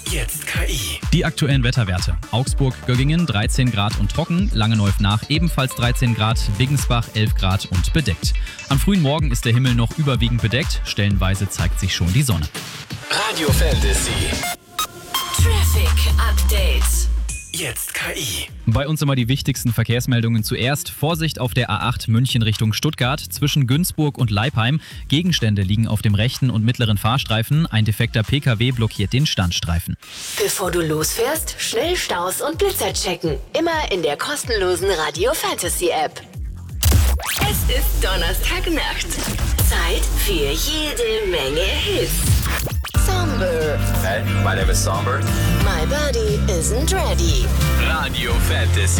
Jetzt KI. Die aktuellen Wetterwerte. Augsburg, Göggingen 13 Grad und trocken, Langenolf nach ebenfalls 13 Grad, Wiggensbach 11 Grad und bedeckt. Am frühen Morgen ist der Himmel noch überwiegend bedeckt, stellenweise zeigt sich schon die Sonne. Radio Fantasy. Traffic Update. Jetzt KI. Bei uns immer die wichtigsten Verkehrsmeldungen zuerst. Vorsicht auf der A8 München Richtung Stuttgart zwischen Günzburg und Leipheim. Gegenstände liegen auf dem rechten und mittleren Fahrstreifen. Ein defekter PKW blockiert den Standstreifen. Bevor du losfährst, schnell Staus und Blitzer checken. Immer in der kostenlosen Radio Fantasy App. Es ist Donnerstagnacht. Zeit für jede Menge Hits. Somber. Hey, my name is Somber. My body isn't ready. Radio Fantasy.